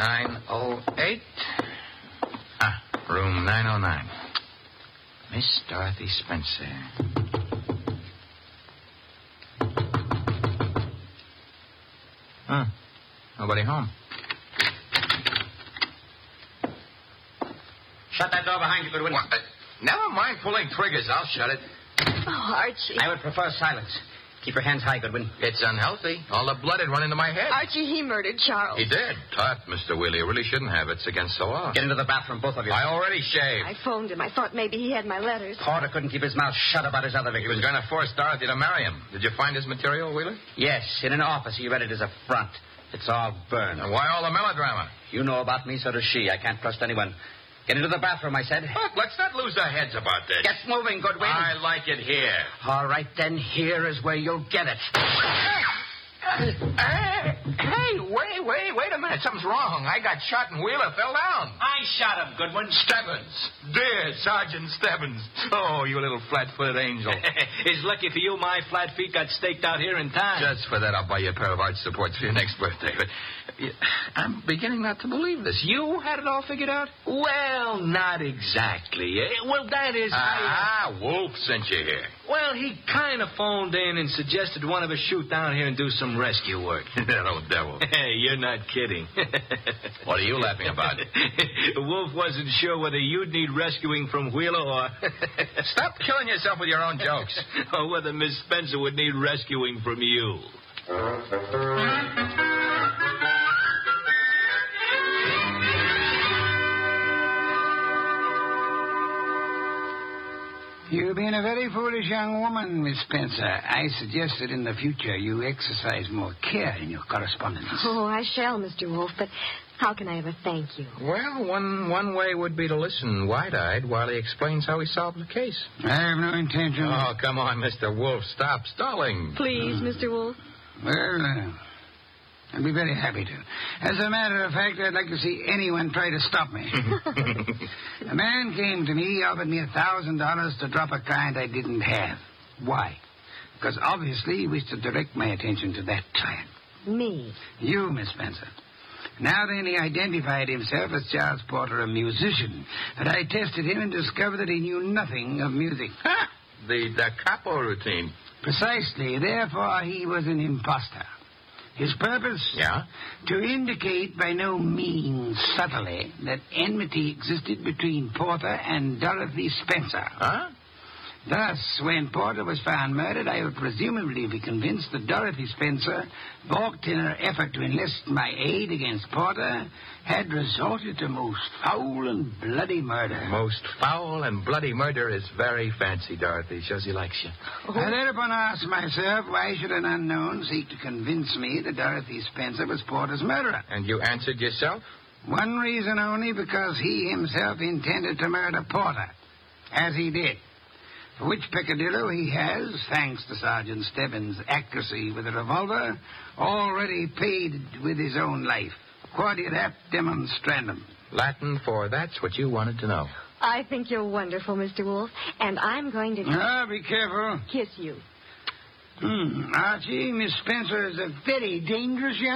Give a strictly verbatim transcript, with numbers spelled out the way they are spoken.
nine oh eight. Ah, room nine oh nine. Miss Dorothy Spencer. Huh. Nobody home. Shut that door behind you, Goodwin. What? Uh, never mind pulling triggers. I'll shut it. Oh, Archie. I would prefer silence. Keep your hands high, Goodwin. It's unhealthy. All the blood had run into my head. Archie, he murdered Charles. He did. Tough, Mister Wheeler. You really shouldn't have. It's against the law. Get into the bathroom, both of you. I already shaved. I phoned him. I thought maybe he had my letters. Porter couldn't keep his mouth shut about his other He victims. was going to force Dorothy to marry him. Did you find his material, Wheeler? Yes, in an office. He read it as a front. It's all burned. And why all the melodrama? You know about me, so does she. I can't trust anyone. Get into the bathroom, I said. Look, let's not lose our heads about this. Get moving, Goodwin. I like it here. All right, then. Here is where you'll get it. Hey, hey, wait, wait, wait a minute. Something's wrong. I got shot and Wheeler fell down. I shot him, Goodwin. Stebbins. Dear Sergeant Stebbins. Oh, you little flat-footed angel. It's lucky for you my flat feet got staked out here in time. Just for that, I'll buy you a pair of arch supports for your next birthday. But uh, I'm beginning not to believe this. You had it all figured out? Well, not exactly. Eh, Well, that is... I, Ah, Wolf sent you here. well, he kind of phoned in and suggested one of us shoot down here and do some rescue work. That old devil. Hey, you're not kidding. What are you laughing about? Wolf wasn't sure whether you'd need rescuing from Wheeler or... Stop killing yourself with your own jokes. or whether Miss Spencer would need rescuing from you. You've been a very foolish young woman, Miss Spencer. I suggest that in the future you exercise more care in your correspondence. Oh, I shall, Mister Wolf, but how can I ever thank you? Well, one one way would be to listen wide-eyed while he explains how he solved the case. I have no intention. Oh, come on, Mister Wolf. Stop stalling. Please, Mister Wolf. Well, uh, I'd be very happy to. As a matter of fact, I'd like to see anyone try to stop me. A man came to me, offered me a thousand dollars to drop a client I didn't have. Why? Because obviously he wished to direct my attention to that client. Me. You, Miss Spencer. Now then, he identified himself as Charles Porter, a musician. But I tested him and discovered that he knew nothing of music. Ha! The da capo routine. Precisely. Therefore, he was an imposter. His purpose? Yeah? To indicate by no means subtly that enmity existed between Porter and Dorothy Spencer. Huh? Thus, when Porter was found murdered, I would presumably be convinced that Dorothy Spencer, balked in her effort to enlist my aid against Porter, had resorted to most foul and bloody murder. Most foul and bloody murder is very fancy, Dorothy. Shows he likes you. Oh. I thereupon asked myself, why should an unknown seek to convince me that Dorothy Spencer was Porter's murderer? And you answered yourself? One reason only, because he himself intended to murder Porter, as he did. For which peccadillo he has, thanks to Sergeant Stebbins' accuracy with a revolver, already paid with his own life. Quodiat demonstrandum. Latin for that's what you wanted to know. I think you're wonderful, Mister Wolf, and I'm going to Ah, be careful. kiss you. Hmm. Archie, Miss Spencer is a very dangerous young